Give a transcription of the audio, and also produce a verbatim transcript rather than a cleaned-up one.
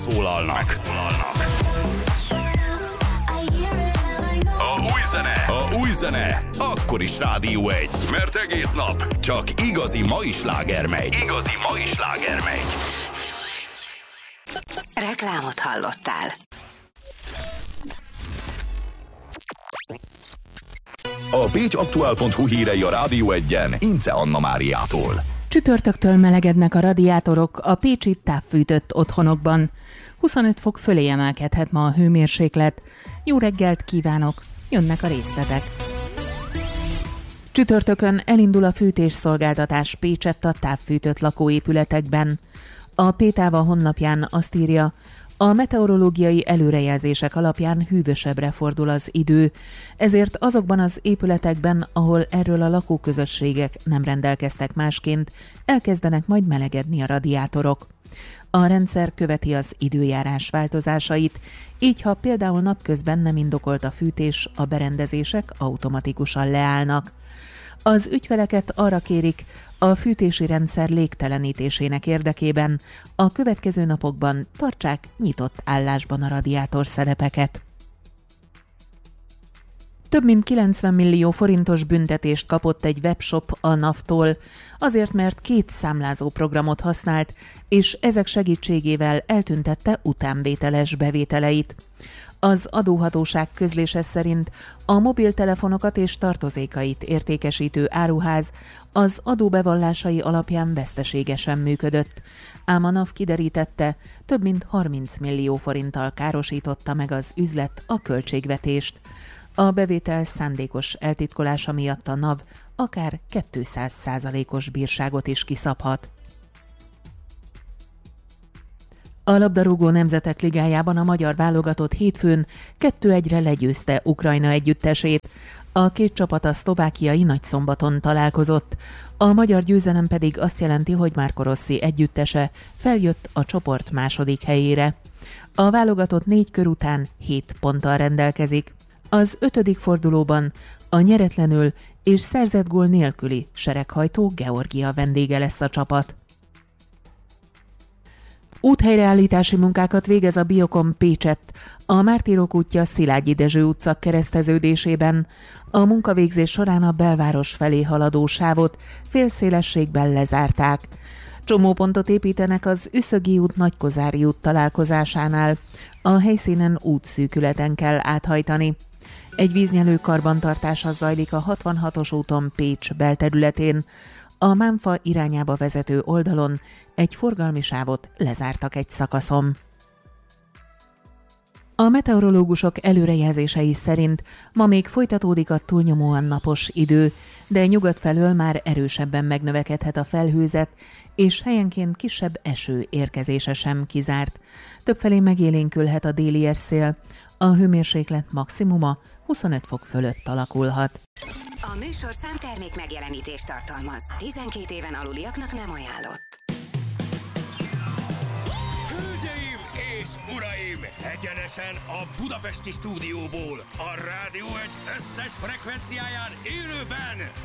megszólalnak. A új zene, a új zene, akkor is Rádió egy, mert egész nap csak igazi mai sláger megy. Igazi mai sláger megy. Reklámot hallottál. A pécsaktuál pont hu hírei a Rádió egyen Ince Anna Máriától. Csütörtöktől melegednek a radiátorok a pécsi távfűtött otthonokban. huszonöt fok fölé emelkedhet ma a hőmérséklet. Jó reggelt kívánok, jönnek a részletek. Csütörtökön elindul a fűtésszolgáltatás Pécsett a távfűtött lakóépületekben. A Pétáva honlapján azt írja, a meteorológiai előrejelzések alapján hűvösebbre fordul az idő, ezért azokban az épületekben, ahol erről a lakóközösségek nem rendelkeztek másként, elkezdenek majd melegedni a radiátorok. A rendszer követi az időjárás változásait, így ha például napközben nem indokolt a fűtés, a berendezések automatikusan leállnak. Az ügyfeleket arra kérik, a fűtési rendszer légtelenítésének érdekében a következő napokban tartsák nyitott állásban a radiátor szerepeket. Több mint kilencven millió forintos büntetést kapott egy webshop a náv-tól, azért mert két számlázó programot használt, és ezek segítségével eltüntette utánvételes bevételeit. Az adóhatóság közlése szerint a mobiltelefonokat és tartozékait értékesítő áruház az adóbevallásai alapján veszteségesen működött, ám a náv kiderítette, több mint harminc millió forinttal károsította meg az üzlet a költségvetést. A bevétel szándékos eltitkolása miatt a náv akár kétszáz százalékos bírságot is kiszabhat. A labdarúgó nemzetek ligájában a magyar válogatott hétfőn kettő egyre legyőzte Ukrajna együttesét. A két csapat a szlovákiai Nagyszombaton találkozott. A magyar győzelem pedig azt jelenti, hogy Marco Rossi együttese feljött a csoport második helyére. A válogatott négy kör után hét ponttal rendelkezik. Az ötödik fordulóban a nyeretlenül és szerzett gól nélküli sereghajtó Georgia vendége lesz a csapat. Úthelyreállítási munkákat végez a Biokom Pécsett, a Mártírok útja Szilágyi Dezső utca kereszteződésében. A munkavégzés során a belváros felé haladó sávot félszélességben lezárták. Csomópontot építenek az Üszögi út Nagykozári út találkozásánál. A helyszínen útszűkületen kell áthajtani. Egy víznyelő karbantartása zajlik a hatvanhatos úton Pécs belterületén. A Mánfa irányába vezető oldalon egy forgalmi sávot lezártak egy szakaszon. A meteorológusok előrejelzései szerint ma még folytatódik a túlnyomóan napos idő, de nyugat felől már erősebben megnövekedhet a felhőzet, és helyenként kisebb eső érkezése sem kizárt. Többfelé megélénkülhet a déli érszél, a hőmérséklet maximuma huszonöt fok fölött alakulhat. A műsorszám termék megjelenítést tartalmaz. tizenkét éven aluliaknak nem ajánlott. Hölgyeim és uraim! Egyenesen a budapesti stúdióból, a Rádió egy összes frekvenciáján élőben